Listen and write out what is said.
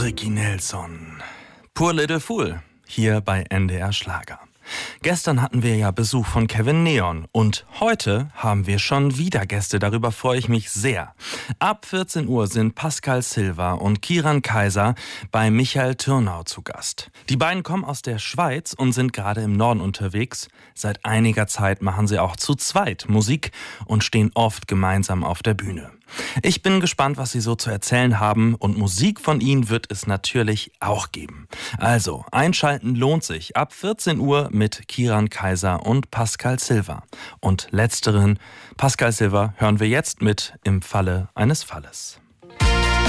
Ricky Nelson. Poor Little Fool, hier bei NDR Schlager. Gestern hatten wir ja Besuch von Kevin Neon und heute haben wir schon wieder Gäste, darüber freue ich mich sehr. Ab 14 Uhr sind Pascal Silva und Kiran Kaiser bei Michael Türnau zu Gast. Die beiden kommen aus der Schweiz und sind gerade im Norden unterwegs. Seit einiger Zeit machen sie auch zu zweit Musik und stehen oft gemeinsam auf der Bühne. Ich bin gespannt, was sie so zu erzählen haben und Musik von ihnen wird es natürlich auch geben. Also, einschalten lohnt sich ab 14 Uhr mit Kiran Kaiser und Pascal Silva. Und letzteren, Pascal Silva, hören wir jetzt mit Im Falle eines Falles.